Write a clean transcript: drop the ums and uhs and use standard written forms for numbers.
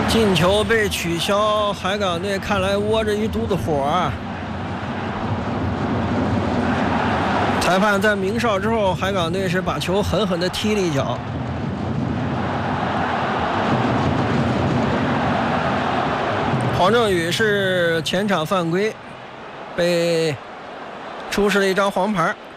进球被取消，海港队看来窝着一肚子火啊！裁判在鸣哨之后，海港队是把球狠狠地踢了一脚。黄正宇是前场犯规，被出示了一张黄牌。